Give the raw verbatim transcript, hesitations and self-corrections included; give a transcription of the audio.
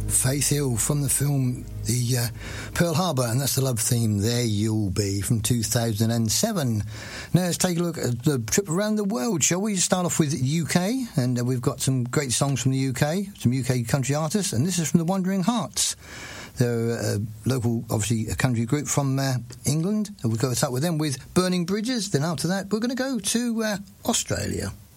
Faith Hill from the film The uh, Pearl Harbor, and that's the love theme, There You'll Be, from two thousand seven. Now let's take a look at the trip around the world, shall we? Start off with U K, and uh, we've got some great songs from the U K, some U K country artists, and this is from the Wandering Hearts. They're a local, obviously, a country group from uh, England, and we'll go start with them with Burning Bridges. Then after that, we're going to go to uh, Australia.